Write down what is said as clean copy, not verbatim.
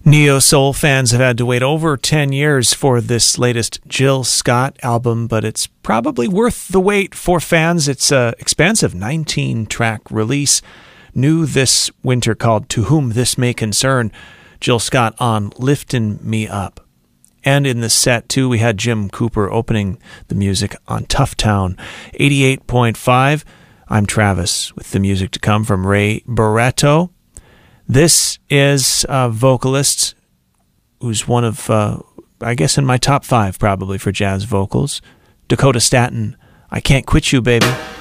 Neo-soul fans have had to wait over 10 years for this latest Jill Scott album, but it's probably worth the wait for fans. It's an expansive 19-track release, new this winter, called To Whom This May Concern. Jill Scott on Liftin' Me Up. And in the set, too, we had Jim Cooper opening the music on Tough Town. 88.5, I'm Travis, with the music to come from Ray Barretto. This is a vocalist who's one of, I guess, in my top 5 probably for jazz vocals. Dakota Staton, I Can't Quit You, Baby.